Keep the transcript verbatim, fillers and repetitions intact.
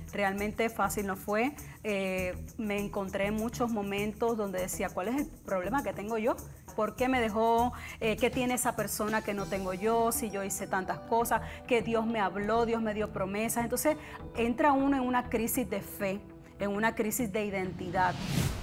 Realmente fácil no fue. Eh, me encontré en muchos momentos donde decía, ¿cuál es el problema que tengo yo? ¿Por qué me dejó? Eh, ¿Qué tiene esa persona que no tengo yo? Si yo hice tantas cosas, que Dios me habló, Dios me dio promesas. Entonces entra uno en una crisis de fe, en una crisis de identidad.